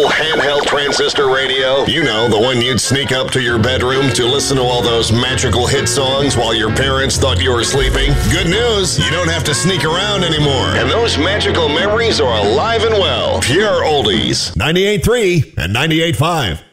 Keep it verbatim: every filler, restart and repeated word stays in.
handheld transistor radio. You know, the one you'd sneak up to your bedroom to listen to all those magical hit songs while your parents thought you were sleeping. Good news, you don't have to sneak around anymore. And those magical memories are alive and well. Pure oldies. ninety-eight point three and ninety-eight point five.